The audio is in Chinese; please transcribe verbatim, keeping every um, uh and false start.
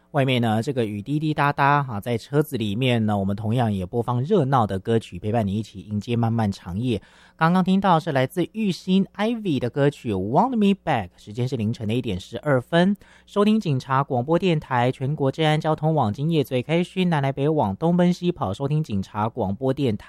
外面呢，这个雨滴滴答答哈，在车子里面呢，我们同样也播放热闹的歌曲，陪伴你一起迎接漫漫长夜。刚刚听到是来自玉兴 Ivy 的歌曲《Want Me Back》，时间是凌晨的一点十二分。收听警察广播电台全国治安交通网，今夜最开勋，南来北往，东奔西跑，收听警察广播电台。